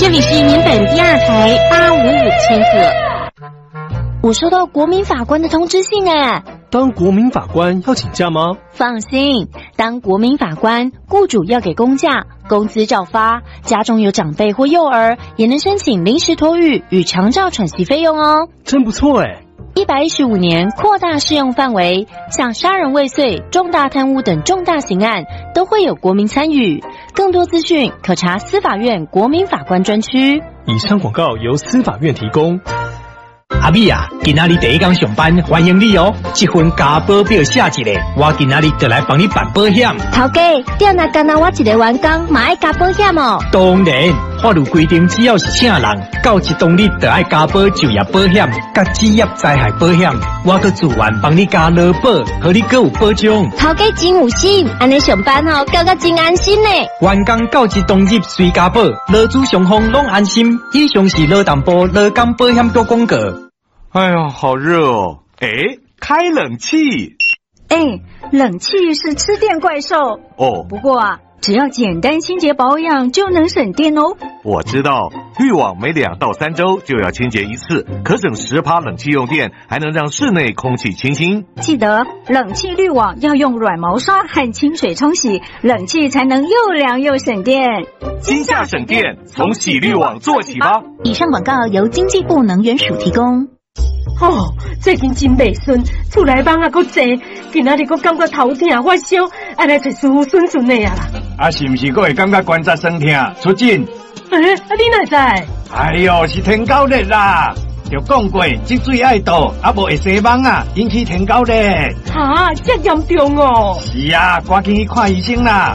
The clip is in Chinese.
这里是民本第二台855千赫。 我收到国民法官的通知信哎。 当国民法官要请假吗？ 放心，当国民法官，雇主要给公假，工资照发，家中有长辈或幼儿，也能申请临时托育与长照喘息费用哦。 真不错哎 ！115年扩大适用范围，像杀人未遂、重大贪污等重大刑案都会有国民参与。更多资讯可查司法院国民法官专区。 以上广告由司法院提供。 阿美啊，今仔日第一天上班，欢迎你哦！这份加保表写一个，我今仔日就来帮你办保险。 头家，店内干那我一个员工，嘛爱加保险哦。 当然，法律规定，只要是请人，到一当日就爱加保就业保险、甲职业灾害保险，我都自愿帮你加劳保，和你各有保障。 头家真有心，安尼上班哦，感觉真安心呢。 员工到一当日随加保，劳资双方拢安心。以上是劳动部劳工保险局广告。 哎呀，好热哦！哎，开冷气。 哎，冷气是吃电怪兽哦。 不过啊，只要简单清洁保养就能省电哦。 我知道，滤网每2到3周就要清洁一次，可省10%冷气用电，还能让室内空气清新。 记得冷气滤网要用软毛刷和清水冲洗，冷气才能又凉又省电。 今夏省电，从洗滤网做起吧。 以上广告由经济部能源署提供。 哦，最近真袂顺，厝内蚊啊，搁济，今仔日搁感觉头痛、发烧，爱来找师傅顺顺的啊啦。 啊，是毋是搁会感觉关节酸痛？出诊。 你哪知？ 哎呦，是天狗热啦！就讲过，积水爱倒，啊无会生蚊啊，引起天狗热。 哈，这严重哦。 是啊，赶紧去看医生啦。